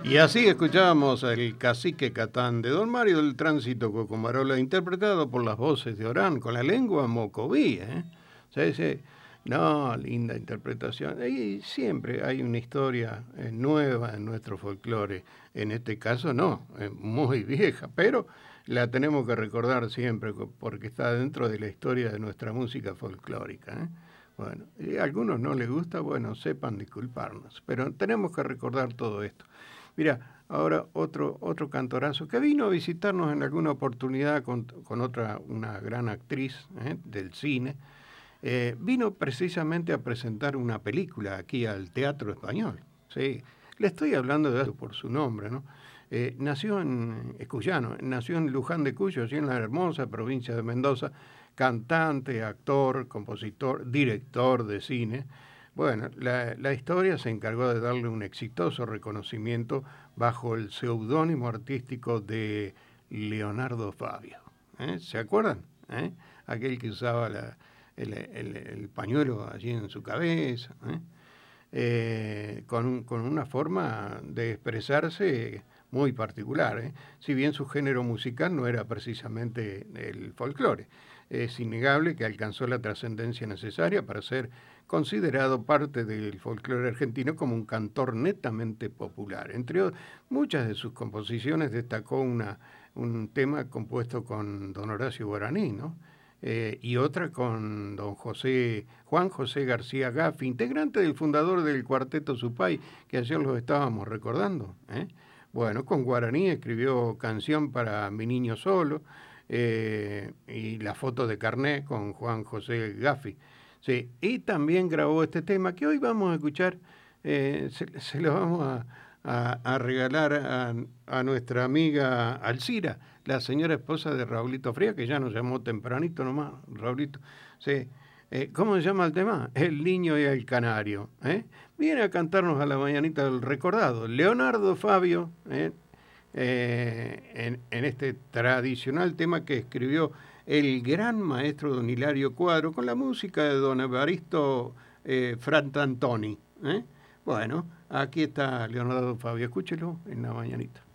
Y así escuchábamos al Cacique Catán de Don Mario del Tránsito Cocomarola, interpretado por las voces de Orán, con la lengua mocoví, ¿eh? Sí, sí. No, linda interpretación. Y siempre hay una historia nueva en nuestro folclore. En este caso no, es muy vieja, pero la tenemos que recordar siempre porque está dentro de la historia de nuestra música folclórica, ¿eh? Bueno, y a algunos no les gusta, bueno, sepan disculparnos, pero tenemos que recordar todo esto. Mira, ahora otro cantorazo que vino a visitarnos en alguna oportunidad con otra, una gran actriz del cine, vino precisamente a presentar una película aquí al Teatro Español. Sí, le estoy hablando de eso por su nombre, ¿no? Nació en Cuyano, nació en Luján de Cuyo, así en la hermosa provincia de Mendoza, cantante, actor, compositor, director de cine. Bueno, la historia se encargó de darle un exitoso reconocimiento bajo el seudónimo artístico de Leonardo Fabio. ¿Se acuerdan? Aquel que usaba el pañuelo allí en su cabeza, con una forma de expresarse muy particular. Si bien su género musical no era precisamente el folclore, es innegable que alcanzó la trascendencia necesaria para ser considerado parte del folclore argentino como un cantor netamente popular. Muchas de sus composiciones destacó un tema compuesto con don Horacio Guaraní, ¿no? Y otra con don Juan José García Gaffi, integrante del fundador del Cuarteto Supay, que ayer los estábamos recordando. Bueno, con Guaraní escribió Canción para mi niño solo, y La foto de carné con Juan José Gaffi. Sí, y también grabó este tema que hoy vamos a escuchar, se lo vamos a regalar a nuestra amiga Alcira, la señora esposa de Raulito Fría, que ya nos llamó tempranito nomás, Raulito. Sí. ¿Cómo se llama el tema? El niño y el canario. Viene a cantarnos a la mañanita el recordado Leonardo Fabio, en este tradicional tema que escribió el gran maestro don Hilario Cuadro con la música de don Evaristo Frantantoni. Bueno, aquí está Leonardo Fabio, escúchelo en la mañanita.